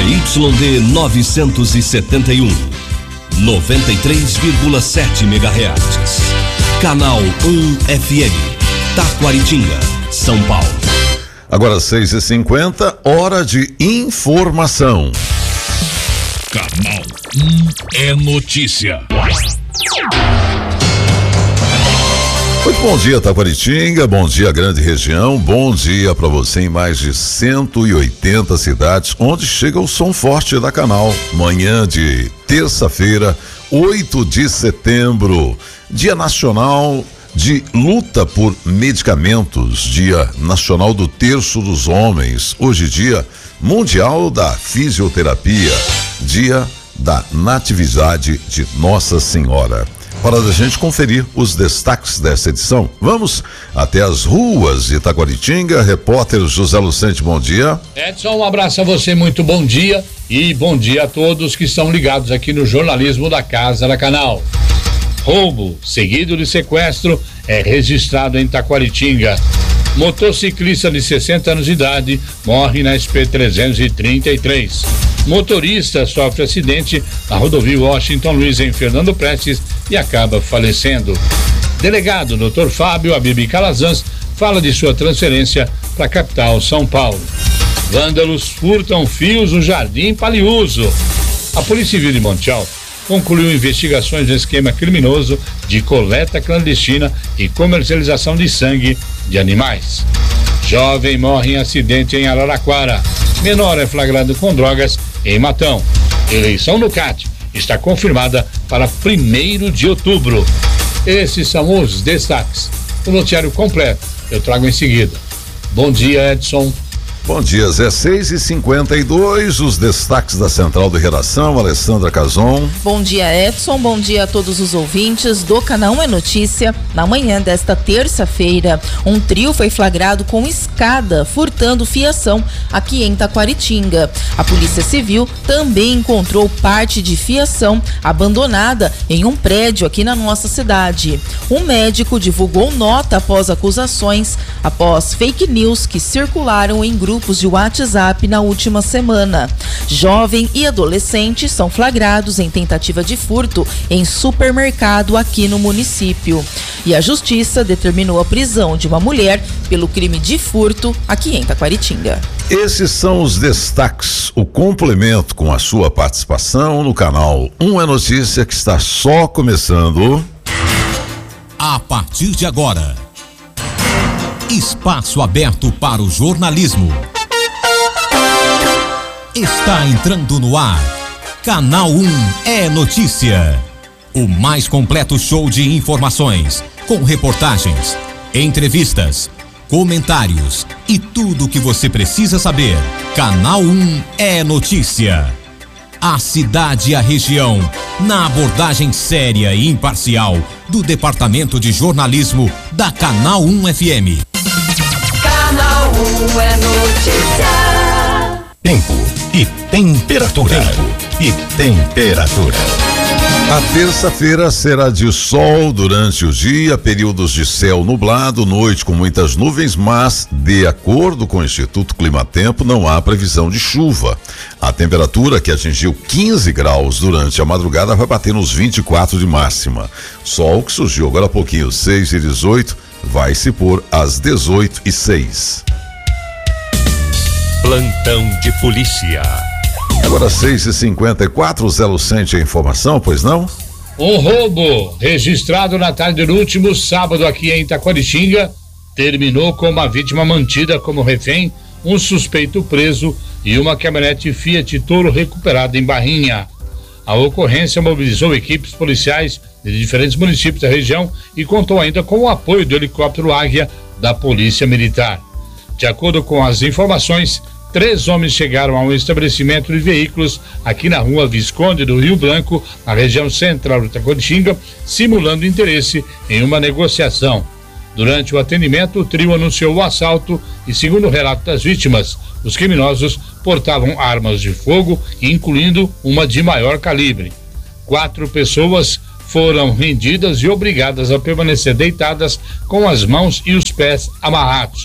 ZYD 971, 93,7 MHz. Canal 1 FM, Taquaritinga, São Paulo. Agora 6h50, hora de informação. Canal 1 é notícia. Muito bom dia, Taquaritinga, bom dia, grande região, bom dia para você em mais de 180 cidades, onde chega o som forte da Canal. Manhã de terça-feira, 8 de setembro, Dia Nacional de Luta por Medicamentos, Dia Nacional do Terço dos Homens, hoje Dia Mundial da Fisioterapia, Dia da Natividade de Nossa Senhora. Hora da gente conferir os destaques dessa edição. Vamos até as ruas de Taquaritinga. Repórter José Lucente, bom dia. Edson, um abraço a você, muito bom dia e bom dia a todos que estão ligados aqui no jornalismo da Casa da Canal. Roubo seguido de sequestro é registrado em Taquaritinga. Motociclista de 60 anos de idade morre na SP-333. Motorista sofre acidente na rodovia Washington Luiz em Fernando Prestes e acaba falecendo. Delegado Dr. Fábio Abibi Calazans fala de sua transferência para a capital São Paulo. Vândalos furtam fios no Jardim Paliuso. A Polícia Civil de Monte Alto concluiu investigações do esquema criminoso de coleta clandestina e comercialização de sangue de animais. Jovem morre em acidente em Araraquara. Menor é flagrado com drogas em Matão. Eleição no CAT está confirmada para 1º de outubro. Esses são os destaques. O noticiário completo eu trago em seguida. Bom dia, Edson. Bom dia, Zé. 6h52, os destaques da Central de Redação, Alessandra Cazon. Bom dia, Edson. Bom dia a todos os ouvintes do Canal 1 é Notícia. Na manhã desta terça-feira, um trio foi flagrado com escada, furtando fiação aqui em Taquaritinga. A Polícia Civil também encontrou parte de fiação abandonada em um prédio aqui na nossa cidade. Um médico divulgou nota após acusações, após fake news que circularam em grupos de WhatsApp na última semana. Jovem e adolescente são flagrados em tentativa de furto em supermercado aqui no município. E a Justiça determinou a prisão de uma mulher pelo crime de furto aqui em Taquaritinga. Esses são os destaques, o complemento com a sua participação no canal 1 é Notícia, que está só começando. A partir de agora, espaço aberto para o jornalismo. Está entrando no ar. Canal 1 é Notícia. O mais completo show de informações, com reportagens, entrevistas, comentários e tudo o que você precisa saber. Canal 1 é Notícia. A cidade e a região, na abordagem séria e imparcial do Departamento de Jornalismo da Canal 1 FM. Canal 1 é Notícia. Tempo e temperatura. A terça-feira será de sol durante o dia, períodos de céu nublado, noite com muitas nuvens, mas, de acordo com o Instituto Climatempo, não há previsão de chuva. A temperatura, que atingiu 15 graus durante a madrugada, vai bater nos 24 de máxima. Sol que surgiu agora há pouquinho, 6h18, vai se pôr às 18h06. Plantão de polícia. Agora 6h54, Zé Lucente, a informação, pois não? Um roubo registrado na tarde do último sábado aqui em Taquaritinga terminou com uma vítima mantida como refém, um suspeito preso e uma caminhonete Fiat Toro recuperada em Barrinha. A ocorrência mobilizou equipes policiais de diferentes municípios da região e contou ainda com o apoio do helicóptero Águia da Polícia Militar. De acordo com as informações, 3 homens chegaram a um estabelecimento de veículos aqui na rua Visconde do Rio Branco, na região central de Taquaritinga, simulando interesse em uma negociação. Durante o atendimento, o trio anunciou o assalto e, segundo o relato das vítimas, os criminosos portavam armas de fogo, incluindo uma de maior calibre. 4 pessoas foram rendidas e obrigadas a permanecer deitadas com as mãos e os pés amarrados.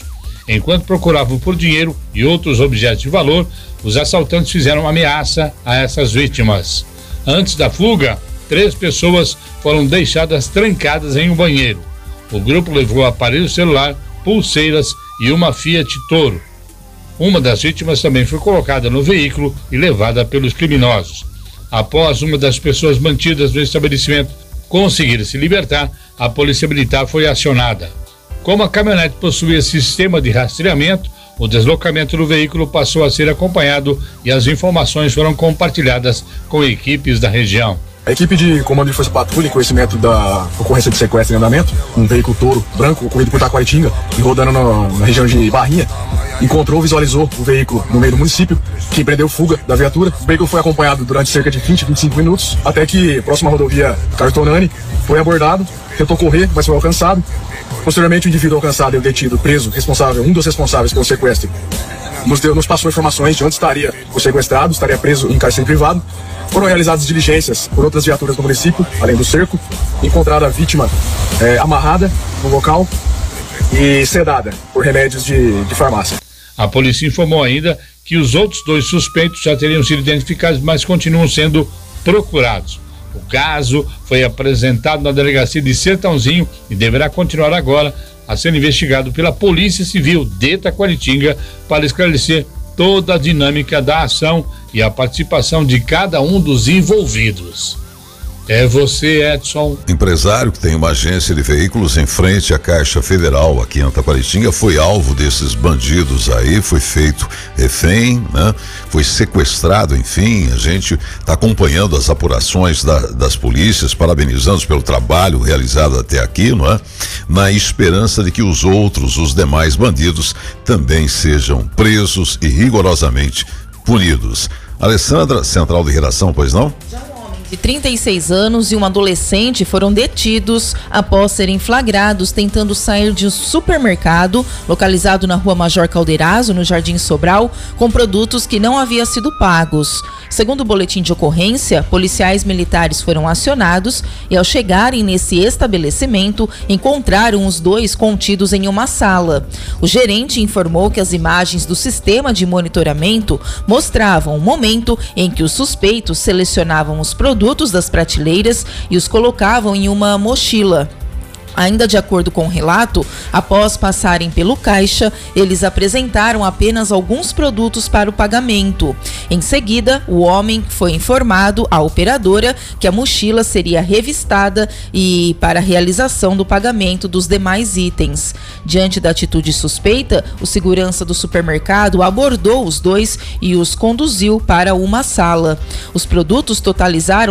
Enquanto procuravam por dinheiro e outros objetos de valor, os assaltantes fizeram uma ameaça a essas vítimas. Antes da fuga, 3 pessoas foram deixadas trancadas em um banheiro. O grupo levou aparelho celular, pulseiras e uma Fiat Toro. Uma das vítimas também foi colocada no veículo e levada pelos criminosos. Após uma das pessoas mantidas no estabelecimento conseguir se libertar, a polícia militar foi acionada. Como a caminhonete possuía sistema de rastreamento, o deslocamento do veículo passou a ser acompanhado e as informações foram compartilhadas com equipes da região. A equipe de comando de força patrulha, em conhecimento da ocorrência de sequestro em andamento, um veículo Toro branco ocorrido por Taquaritinga e rodando na região de Barrinha, encontrou, visualizou o veículo no meio do município, que empreendeu fuga da viatura. O veículo foi acompanhado durante cerca de 20-25 minutos, até que, próxima à rodovia Cartonani, foi abordado, tentou correr, mas foi alcançado. Posteriormente, o indivíduo alcançado e o detido, preso, um dos responsáveis pelo sequestro, nos passou informações de onde estaria o sequestrado, estaria preso em cárcere privado. Foram realizadas diligências por outras viaturas do município, além do cerco. Encontrada a vítima amarrada no local e sedada por remédios de farmácia. A polícia informou ainda que os outros 2 suspeitos já teriam sido identificados, mas continuam sendo procurados. O caso foi apresentado na delegacia de Sertãozinho e deverá continuar agora a ser investigado pela Polícia Civil de Taquaritinga para esclarecer toda a dinâmica da ação e a participação de cada um dos envolvidos. É você, Edson. Empresário que tem uma agência de veículos em frente à Caixa Federal aqui em Taquaritinga foi alvo desses bandidos aí, foi feito refém, né? Foi sequestrado, enfim. A gente está acompanhando as apurações das polícias, parabenizando pelo trabalho realizado até aqui, não é? Na esperança de que os demais bandidos também sejam presos e rigorosamente punidos. Alessandra, central de redação, pois não? De 36 anos e um adolescente foram detidos após serem flagrados tentando sair de um supermercado localizado na Rua Major Caldeirazo, no Jardim Sobral, com produtos que não haviam sido pagos. Segundo o boletim de ocorrência, policiais militares foram acionados e, ao chegarem nesse estabelecimento, encontraram os 2 contidos em uma sala. O gerente informou que as imagens do sistema de monitoramento mostravam o momento em que os suspeitos selecionavam os produtos das prateleiras e os colocavam em uma mochila. Ainda de acordo com o relato, após passarem pelo caixa, eles apresentaram apenas alguns produtos para o pagamento. Em seguida, o homem foi informado à operadora que a mochila seria revistada e para a realização do pagamento dos demais itens. Diante da atitude suspeita, o segurança do supermercado abordou os 2 e os conduziu para uma sala. Os produtos totalizaram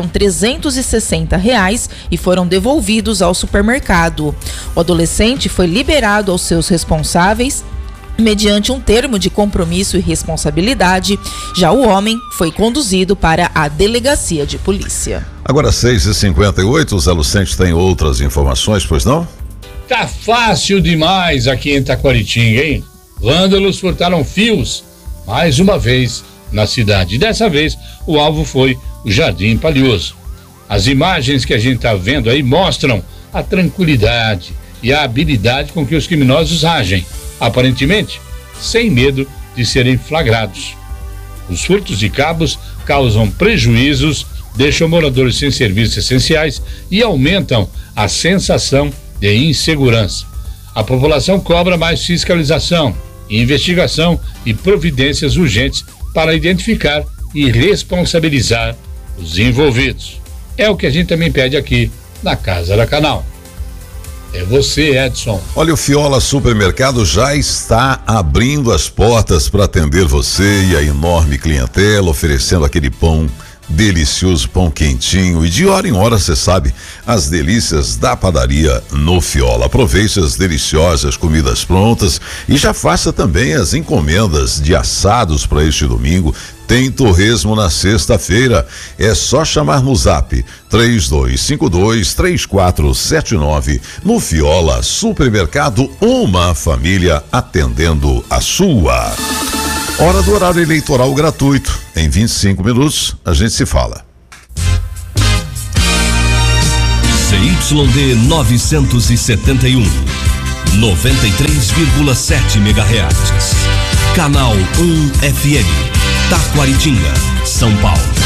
R$360 e foram devolvidos ao supermercado. O adolescente foi liberado aos seus responsáveis mediante um termo de compromisso e responsabilidade. Já o homem foi conduzido para a delegacia de polícia. Agora 6h58, o Zé Lucente tem outras informações, pois não? Tá fácil demais aqui em Taquaritinga, hein? Vândalos furtaram fios mais uma vez na cidade. Dessa vez, o alvo foi o Jardim Palhoso. As imagens que a gente tá vendo aí mostram a tranquilidade e a habilidade com que os criminosos agem, aparentemente sem medo de serem flagrados. Os furtos de cabos causam prejuízos, deixam moradores sem serviços essenciais e aumentam a sensação de insegurança. A população cobra mais fiscalização, investigação e providências urgentes para identificar e responsabilizar os envolvidos. É o que a gente também pede aqui na Casa da Canal. É você, Edson. Olha, o Fiola Supermercado já está abrindo as portas para atender você e a enorme clientela, oferecendo aquele pão delicioso, pão quentinho e de hora em hora, você sabe, as delícias da padaria no Fiola. Aproveite as deliciosas comidas prontas e já faça também as encomendas de assados para este domingo. Tem torresmo na sexta-feira. É só chamar no Zap 3252-3479. No Fiola Supermercado, uma família atendendo a sua. Hora do horário eleitoral gratuito. Em 25 minutos, a gente se fala. CYD 971, 93,7 MHz. Canal 1 FM, Taquaritinga, São Paulo.